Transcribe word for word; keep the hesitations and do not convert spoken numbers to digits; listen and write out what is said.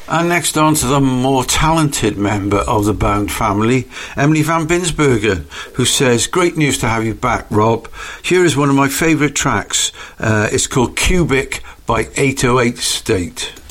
And next on to the more talented member of the Bound family, Emily Van Binsbergen, who says, great news to have you back, Rob. Here is one of my favourite tracks. Uh, it's called Cubic by eight oh eight State.